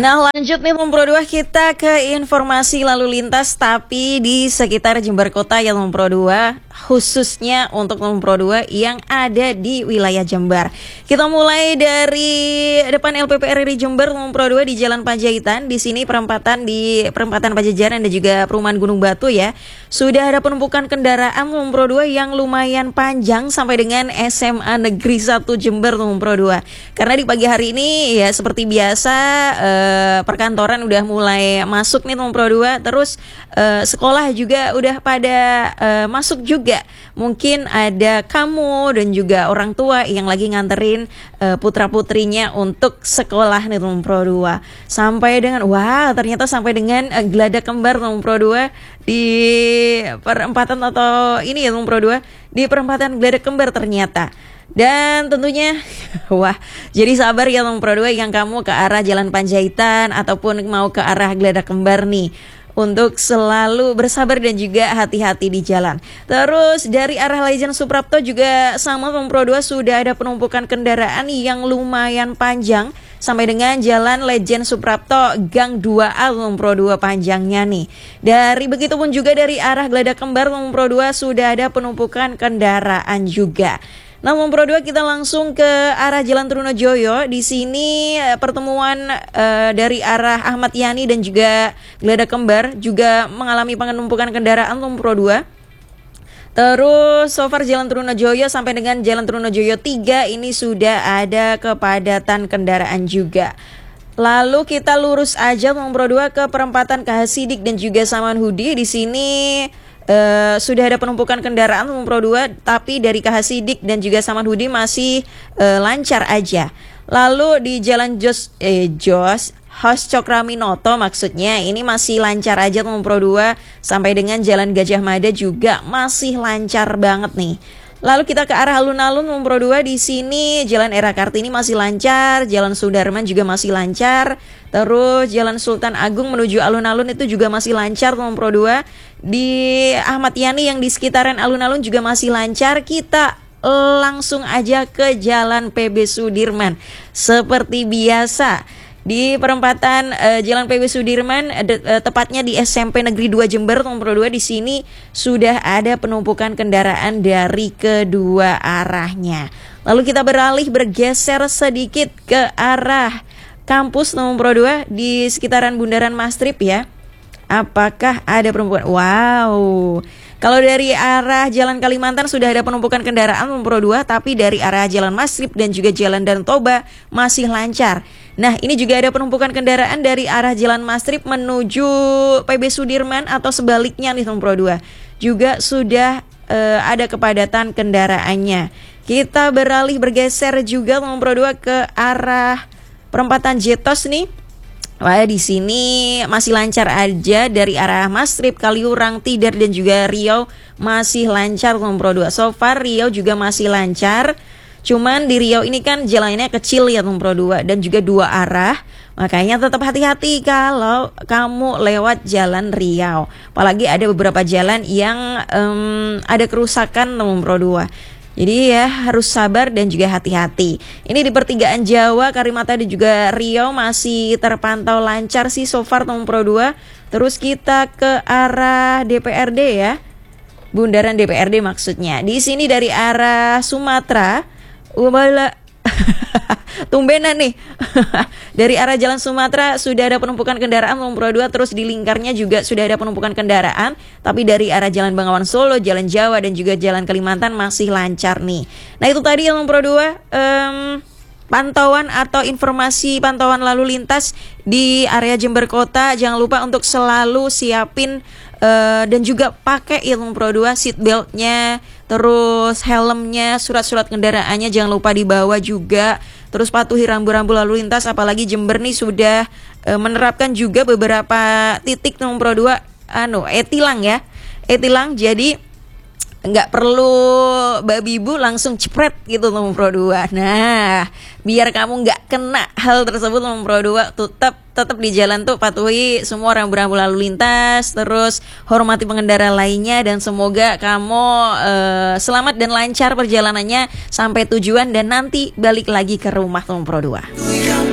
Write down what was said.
Nah, lanjut nih Pro 2, kita ke informasi lalu lintas tapi di sekitar Jember Kota ya Pro 2, khususnya untuk Pro 2 yang ada di wilayah Jember. Kita mulai dari depan LPP RRI Jember Pro 2 di Jalan Panjaitan. Di sini perempatan Pajajaran dan juga Perumahan Gunung Batu ya. Sudah ada penumpukan kendaraan Pro 2 yang lumayan panjang sampai dengan SMA Negeri 1 Jember Pro 2. Karena di pagi hari ini ya seperti biasa perkantoran udah mulai masuk nih Pro 2, terus sekolah juga udah pada masuk juga. Mungkin ada kamu dan juga orang tua yang lagi nganterin putra-putrinya untuk sekolah nih Pro 2. Ternyata sampai dengan geladak kembar Pro 2 di perempatan atau ini ya Pro 2, di perempatan geladak kembar ternyata. Dan tentunya jadi sabar ya Pro 2 yang kamu ke arah Jalan Panjaitan ataupun mau ke arah Geladak Kembar nih, untuk selalu bersabar dan juga hati-hati di jalan. Terus dari arah Lejen Suprapto juga sama Pro 2, sudah ada penumpukan kendaraan yang lumayan panjang sampai dengan Jalan Lejen Suprapto Gang 2A Pro 2 panjangnya nih. Begitu pun juga dari arah Geladak Kembar Pro 2 sudah ada penumpukan kendaraan juga. Nah, Pro 2 kita langsung ke arah Jalan Trunojoyo. Di sini pertemuan dari arah Ahmad Yani dan juga Geladak Kembar juga mengalami penumpukan kendaraan Pro 2. Terus so far Jalan Trunojoyo sampai dengan Jalan Trunojoyo 3 ini sudah ada kepadatan kendaraan juga. Lalu kita lurus aja Pro 2 ke perempatan Kahasidik dan juga Samanhudi. Di sini sudah ada penumpukan kendaraan Pro 2, tapi dari Kahasidik dan juga Samanhudi masih lancar aja. Lalu di Jalan Hos Cokraminoto maksudnya ini masih lancar aja Pro 2, sampai dengan Jalan Gajah Mada juga masih lancar banget nih. Lalu kita ke arah alun-alun Pro 2, di sini Jalan Era Kartini masih lancar, Jalan Sudarman juga masih lancar. Terus Jalan Sultan Agung menuju alun-alun itu juga masih lancar Pro 2. Di Ahmad Yani yang di sekitaran alun-alun juga masih lancar. Kita langsung aja ke Jalan PB Sudirman. Seperti biasa di perempatan Jalan PB Sudirman, tepatnya di SMP Negeri 2 Jember Pro 2, di sini sudah ada penumpukan kendaraan dari kedua arahnya. Lalu kita bergeser sedikit ke arah kampus Pro 2 di sekitaran Bundaran Mastrip ya. Apakah ada penumpukan? Kalau dari arah Jalan Kalimantan sudah ada penumpukan kendaraan Pro 2, tapi dari arah Jalan Mastrip dan juga Jalan Dan Toba masih lancar. Nah, ini juga ada penumpukan kendaraan dari arah Jalan Mastrip menuju PB Sudirman atau sebaliknya nih Pro 2. Juga sudah ada kepadatan kendaraannya. Kita bergeser juga Pro 2 ke arah perempatan Jetos nih. Di sini masih lancar aja dari arah Mastrip, Kaliurang, Tidar dan juga Riau masih lancar Pro 2. So far Riau juga masih lancar. Cuman di Riau ini kan jalannya kecil ya Pro 2 dan juga dua arah. Makanya tetap hati-hati kalau kamu lewat Jalan Riau. Apalagi ada beberapa jalan yang ada kerusakan Pro 2. Jadi ya harus sabar dan juga hati-hati. Ini di pertigaan Jawa, Karimata dan juga Riau masih terpantau lancar sih so far Pro 2. Terus kita ke arah DPRD ya. Bundaran DPRD maksudnya. Di sini dari arah Sumatera, tumbenan nih. Dari arah Jalan Sumatera sudah ada penumpukan kendaraan Pro 2, terus di lingkarnya juga sudah ada penumpukan kendaraan, tapi dari arah Jalan Bengawan Solo, Jalan Jawa dan juga Jalan Kalimantan masih lancar nih. Nah, itu tadi Pro 2 pantauan atau informasi pantauan lalu lintas di area Jember Kota. Jangan lupa untuk selalu siapin dan juga pakai Pro 2 seat beltnya, terus helmnya, surat-surat kendaraannya jangan lupa dibawa juga. Terus patuhi rambu-rambu lalu lintas, apalagi Jember nih sudah menerapkan juga beberapa titik Pro 2 e-tilang ya. E-tilang, jadi nggak perlu babi ibu langsung cepret gitu Pro 2. Nah, biar kamu nggak kena hal tersebut Pro 2, tetap di jalan tuh patuhi semua rambu-rambu lalu lintas, terus hormati pengendara lainnya, dan semoga kamu selamat dan lancar perjalanannya sampai tujuan dan nanti balik lagi ke rumah Pro 2.